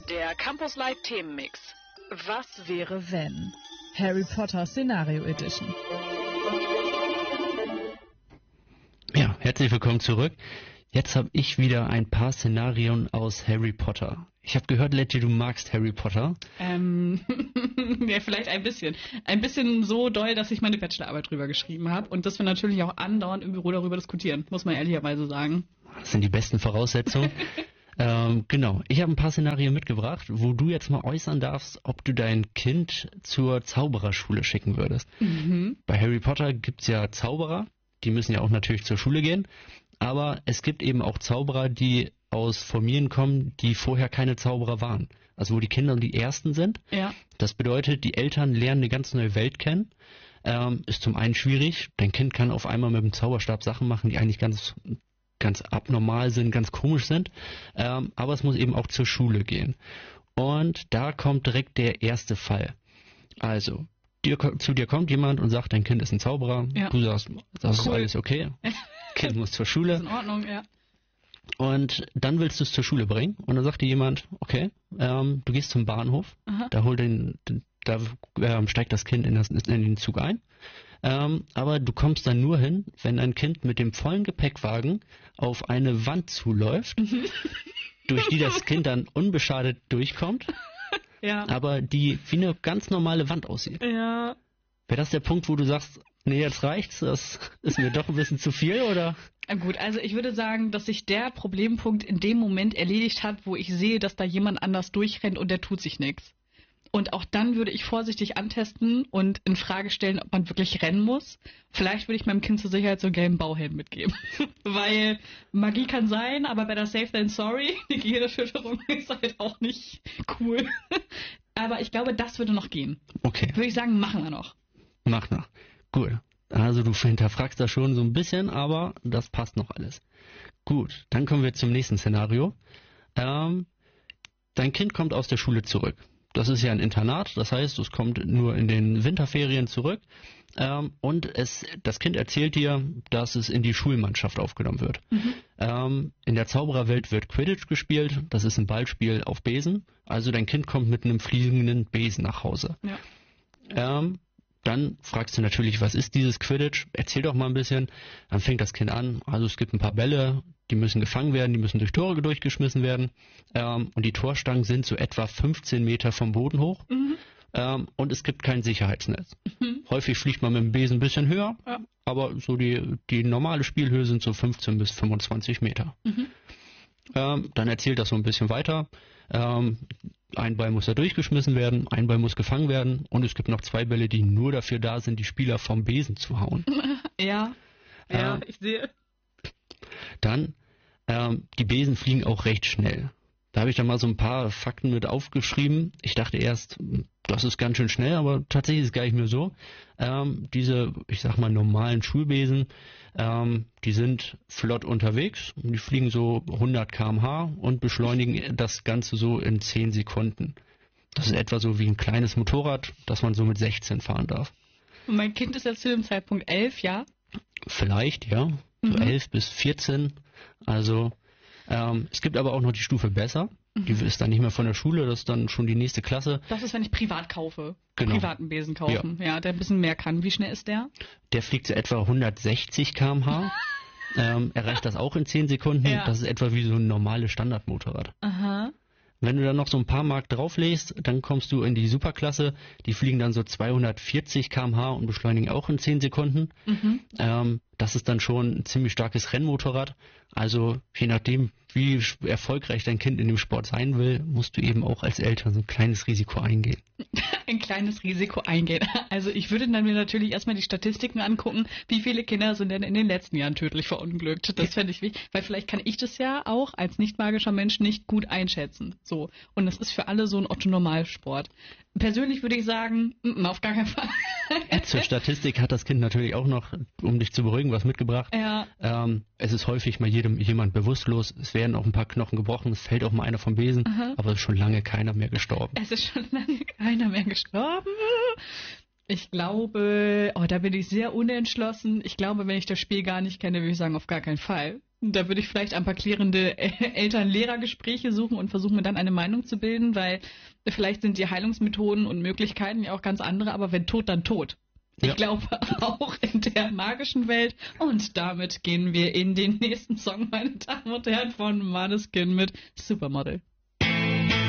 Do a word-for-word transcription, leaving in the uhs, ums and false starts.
Der Campus Live Themenmix. Was wäre wenn? Harry Potter Szenario Edition. Ja, herzlich willkommen zurück. Jetzt habe ich wieder ein paar Szenarien aus Harry Potter. Ich habe gehört, Letty, du magst Harry Potter. Ähm, ja, vielleicht ein bisschen. Ein bisschen so doll, dass ich meine Bachelorarbeit drüber geschrieben habe und dass wir natürlich auch andauernd im Büro darüber diskutieren, muss man ehrlicherweise sagen. Das sind die besten Voraussetzungen. ähm, genau, ich habe ein paar Szenarien mitgebracht, wo du jetzt mal äußern darfst, ob du dein Kind zur Zaubererschule schicken würdest. Mhm. Bei Harry Potter gibt's ja Zauberer, die müssen ja auch natürlich zur Schule gehen. Aber es gibt eben auch Zauberer, die aus Familien kommen, die vorher keine Zauberer waren. Also wo die Kinder die Ersten sind. Ja. Das bedeutet, die Eltern lernen eine ganz neue Welt kennen. Ähm, ist zum einen schwierig. Dein Kind kann auf einmal mit dem Zauberstab Sachen machen, die eigentlich ganz, ganz abnormal sind, ganz komisch sind. Ähm, aber es muss eben auch zur Schule gehen. Und da kommt direkt der erste Fall. Also, dir, zu dir kommt jemand und sagt, dein Kind ist ein Zauberer. Ja. Du sagst, das Cool. ist alles okay. Kind muss zur Schule. Das ist in Ordnung, ja. Und dann willst du es zur Schule bringen. Und dann sagt dir jemand, okay, ähm, du gehst zum Bahnhof. Aha. Da hol den, den da ähm, steigt das Kind in, das, in den Zug ein. Ähm, aber du kommst dann nur hin, wenn dein Kind mit dem vollen Gepäckwagen auf eine Wand zuläuft, durch die das Kind dann unbeschadet durchkommt, Ja. aber die wie eine ganz normale Wand aussieht. Ja. Wäre das der Punkt, wo du sagst, nee, jetzt reicht's, das ist mir doch ein bisschen zu viel, oder? Gut, also ich würde sagen, dass sich der Problempunkt in dem Moment erledigt hat, wo ich sehe, dass da jemand anders durchrennt und der tut sich nichts. Und auch dann würde ich vorsichtig antesten und in Frage stellen, ob man wirklich rennen muss. Vielleicht würde ich meinem Kind zur Sicherheit so einen gelben Bauhelm mitgeben. Weil Magie kann sein, aber better safe than sorry. Die Gehirnerschütterung ist halt auch nicht cool. Aber ich glaube, das würde noch gehen. Okay, Würde ich sagen, machen wir noch. mach nach. Gut. Also du hinterfragst das schon so ein bisschen, aber das passt noch alles. Gut, dann kommen wir zum nächsten Szenario. Ähm, dein Kind kommt aus der Schule zurück. Das ist ja ein Internat, das heißt, es kommt nur in den Winterferien zurück. Ähm, und es, das Kind erzählt dir, dass es in die Schulmannschaft aufgenommen wird. Mhm. Ähm, in der Zaubererwelt wird Quidditch gespielt. Das ist ein Ballspiel auf Besen. Also dein Kind kommt mit einem fliegenden Besen nach Hause. Ja. Ähm, Dann fragst du natürlich, was ist dieses Quidditch? Erzähl doch mal ein bisschen. Dann fängt das Kind an. Also es gibt ein paar Bälle, die müssen gefangen werden, die müssen durch Tore durchgeschmissen werden. Ähm, und die Torstangen sind so etwa fünfzehn Meter vom Boden hoch. Mhm. Ähm, und es gibt kein Sicherheitsnetz. Mhm. Häufig fliegt man mit dem Besen ein bisschen höher, Ja. aber so die, die normale Spielhöhe sind so fünfzehn bis fünfundzwanzig Meter. Mhm. Ähm, dann erzählt das so ein bisschen weiter. Ähm, ein Ball muss da durchgeschmissen werden, ein Ball muss gefangen werden und es gibt noch zwei Bälle, die nur dafür da sind, die Spieler vom Besen zu hauen. Ja. Ja, Ähm, ich sehe. Dann, ähm, die Besen fliegen auch recht schnell. Da habe ich dann mal so ein paar Fakten mit aufgeschrieben. Ich dachte erst, das ist ganz schön schnell, aber tatsächlich ist es gar nicht mehr so. Ähm, diese, ich sag mal, normalen Schulbesen, ähm, die sind flott unterwegs. Die fliegen so hundert Kilometer pro Stunde und beschleunigen das Ganze so in zehn Sekunden. Das ist etwa so wie ein kleines Motorrad, das man so mit sechzehn fahren darf. Und mein Kind ist jetzt zu dem Zeitpunkt elf, ja? Vielleicht, ja. So Mhm. elf bis vierzehn. Also, ähm, es gibt aber auch noch die Stufe besser. Die ist dann nicht mehr von der Schule, das ist dann schon die nächste Klasse. Das ist, wenn ich privat kaufe. Genau. Privaten Besen kaufen. Ja. Der ein bisschen mehr kann. Wie schnell ist der? Der fliegt so etwa hundertsechzig Kilometer pro Stunde. ähm, erreicht das auch in zehn Sekunden. Ja. Das ist etwa wie so ein normales Standardmotorrad. Aha. Wenn du dann noch so ein paar Mark drauflegst, dann kommst du in die Superklasse. Die fliegen dann so zweihundertvierzig Kilometer pro Stunde und beschleunigen auch in zehn Sekunden. Mhm. Ähm, das ist dann schon ein ziemlich starkes Rennmotorrad. Also je nachdem, wie erfolgreich dein Kind in dem Sport sein will, musst du eben auch als Eltern so ein kleines Risiko eingehen. Ein kleines Risiko eingehen. Also ich würde dann mir natürlich erstmal die Statistiken angucken, wie viele Kinder sind denn in den letzten Jahren tödlich verunglückt. Das fände ich wichtig, weil vielleicht kann ich das ja auch als nicht magischer Mensch nicht gut einschätzen. So. Und das ist für alle so ein Otto-Normalsport. Persönlich würde ich sagen, mm, auf gar keinen Fall. Zur Statistik hat das Kind natürlich auch noch, um dich zu beruhigen, was mitgebracht. Ja. Ähm, es ist häufig mal jedem jemand bewusstlos. Es werden auch ein paar Knochen gebrochen. Es fällt auch mal einer vom Besen. Aha. Aber es ist schon lange keiner mehr gestorben. Es ist schon lange keiner mehr gestorben. Ich glaube, oh, da bin ich sehr unentschlossen. Ich glaube, wenn ich das Spiel gar nicht kenne, würde ich sagen, auf gar keinen Fall. Da würde ich vielleicht ein paar klärende Eltern-Lehrer-Gespräche suchen und versuchen, mir dann eine Meinung zu bilden, weil vielleicht sind die Heilungsmethoden und Möglichkeiten ja auch ganz andere, aber wenn tot, dann tot. Ich Ja. glaube auch in der magischen Welt. Und damit gehen wir in den nächsten Song, meine Damen und Herren, von Måneskin mit Supermodel.